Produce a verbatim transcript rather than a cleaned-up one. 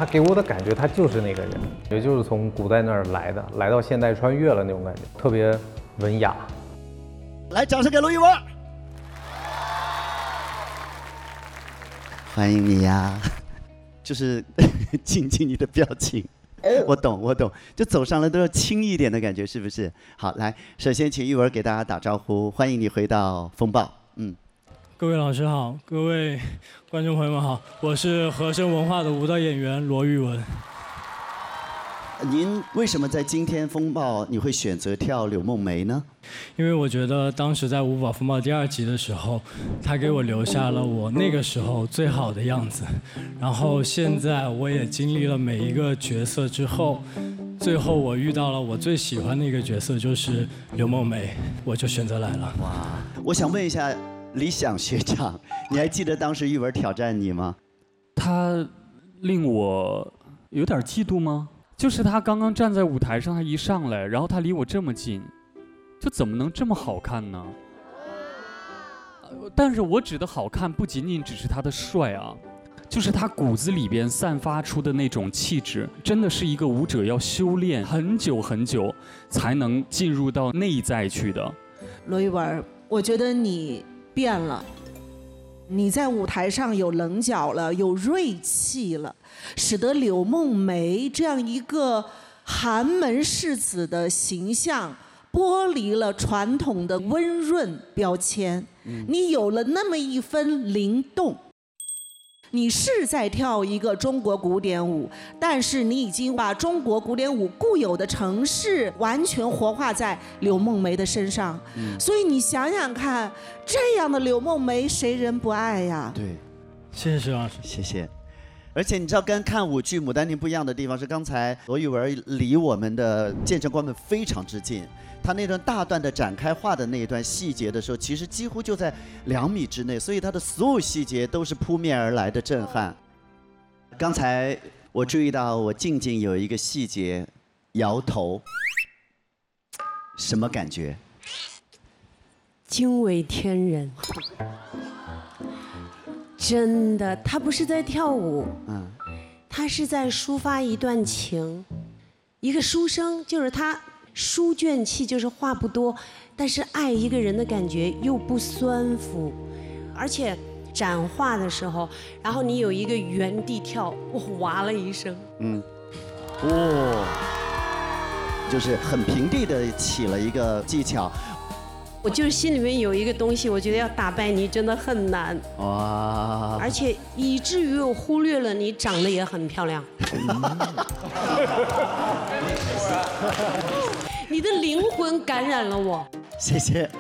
给我的感觉他就是那个人，也就是从古代那儿来的，来到现代穿越了那种感觉，特别文雅。 来，掌声给罗玉文，欢迎你呀！就是静静你的表情。我懂，我懂，就走上来都要轻一点的感觉，是不是？好，来，首先请玉文给大家打招呼，欢迎你回到《风暴》。嗯， 各位老师好，各位观众朋友们好，我是和声文化的舞蹈演员罗玉文。 您为什么在今天《风暴》你会选择跳柳梦梅呢？ 因为我觉得当时在《舞宝风暴》第二集的时候，他给我留下了我那个时候最好的样子。然后现在我也经历了每一个角色之后，最后我遇到了我最喜欢的一个角色，就是柳梦梅，我就选择来了。 哇！我想问一下李想学长，你还记得当时玉文挑战你吗？ 他令我有点嫉妒吗？就是他刚刚站在舞台上，他一上来，然后他离我这么近，就怎么能这么好看呢？但是我指的好看不仅仅只是他的帅啊，就是他骨子里边散发出的那种气质，真的是一个舞者要修炼很久很久才能进入到内在去的。 罗玉文，我觉得你变了。你在舞台上有棱角了，有锐气了，使得柳梦梅这样一个寒门世子的形象剥离了传统的温润标签，嗯、你有了那么一分灵动。你是在跳一个中国古典舞，但是你已经把中国古典舞固有的程式完全活化在柳梦梅的身上。嗯、所以你想想看，这样的柳梦梅谁人不爱呀？ 对， 谢谢石老师， 谢谢。而且你知道跟看舞剧《牡丹亭》不一样的地方是，刚才罗玉文离我们的见证官们非常之近，他那段大段的展开画的那一段细节的时候，其实几乎就在两米之内，所以他的所有细节都是扑面而来的震撼。刚才我注意到我静静有一个细节，摇头，什么感觉？ 惊为天人。真的，他不是在跳舞，嗯，他是在抒发一段情。一个书生，就是他书卷气，就是话不多，但是爱一个人的感觉又不酸腐，而且展画的时候，然后你有一个原地跳，我哇了一声，嗯， 哦，就是很平地的起了一个技巧。 我就是心里面有一个东西，我觉得要打败你真的很难哇，而且以至于我忽略了你长得也很漂亮，你的灵魂感染了我。 谢谢。